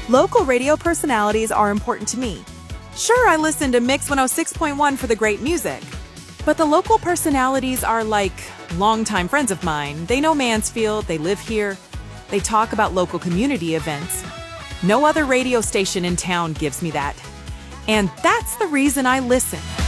Local radio personalities are important to me. Sure, I listen to Mix 106.1 for the great music, but the local personalities are like longtime friends of mine. They know Mansfield, they live here, they talk about local community events. No other radio station in town gives me that. And that's the reason I listen.